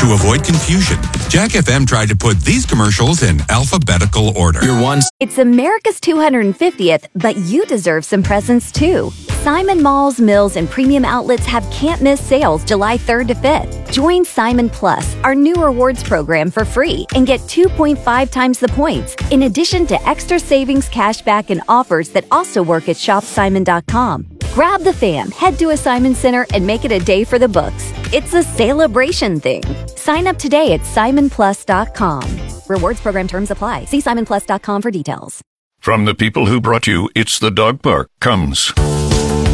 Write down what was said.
To avoid confusion, Jack FM tried to put these commercials in alphabetical order. It's America's 250th, but you deserve some presents too. Simon Malls, Mills, and premium outlets have can't-miss sales July 3rd to 5th. Join Simon Plus, our new rewards program, for free and get 2.5 times the points, in addition to extra savings, cashback, and offers that also work at shopsimon.com. Grab the fam, head to a Simon Center, and make it a day for the books. It's a celebration thing. Sign up today at simonplus.com. Rewards program terms apply. See simonplus.com for details. From the people who brought you It's the Dog Park comes